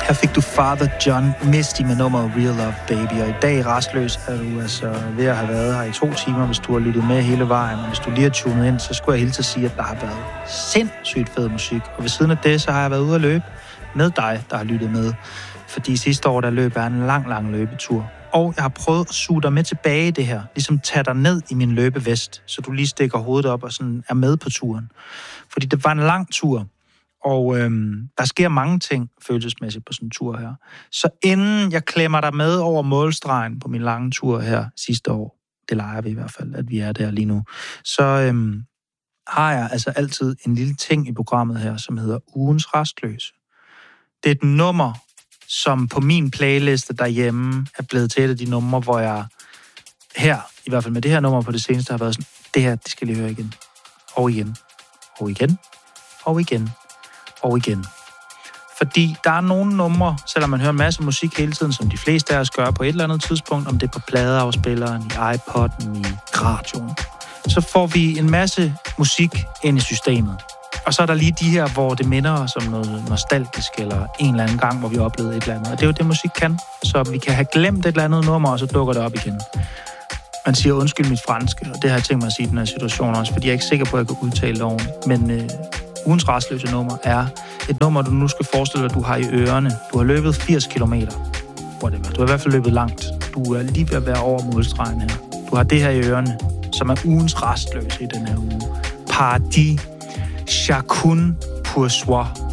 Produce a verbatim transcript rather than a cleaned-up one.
Her fik du Father John Misty med nummeret Real Love Baby, og i dag Rastløs er du altså ved at have været her i to timer, hvis du har lyttet med hele vejen, og hvis du lige har tunet ind, så skulle jeg hilse at sige, at der har været sindssygt fed musik, og ved siden af det, så har jeg været ude at løbe med dig, der har lyttet med, fordi sidste år, der løb jeg en lang, lang løbetur, og jeg har prøvet at suge dig med tilbage i det her, ligesom tage dig ned i min løbevest, så du lige stikker hovedet op og sådan er med på turen, fordi det var en lang tur. Og øhm, der sker mange ting følelsesmæssigt på sådan en tur her. Så inden jeg klemmer dig med over målstregen på min lange tur her sidste år, det leger vi i hvert fald, at vi er der lige nu, så øhm, har jeg altså altid en lille ting i programmet her, som hedder Ugens Rastløse. Det er et nummer, som på min playliste derhjemme er blevet til et af de numre, hvor jeg her, i hvert fald med det her nummer på det seneste, har været sådan, det her, det skal lige høre igen. Og igen. Og igen. Og igen. Og igen. Fordi der er nogle numre, selvom man hører en masse musik hele tiden, som de fleste af os gør på et eller andet tidspunkt, om det er på pladeafspilleren, i iPod'en, i radioen, så får vi en masse musik ind i systemet. Og så er der lige de her, hvor det minder os om noget nostalgisk, eller en eller anden gang, hvor vi oplevede et eller andet. Og det er jo det, musik kan. Så vi kan have glemt et eller andet nummer, og så dukker det op igen. Man siger undskyld mit franske, og det har jeg tænkt mig at sige i den her situation også, fordi jeg er ikke sikker på, at jeg kan udtale loven. Men øh, ugens rastløse nummer er et nummer, du nu skal forestille dig, at du har i ørerne. Du har løbet firs kilometer. Whatever. Du har i hvert fald løbet langt. Du er lige ved at være over målstregen her. Du har det her i ørerne, som er ugens rastløse i den her uge. Paradis, Chacun pour soi.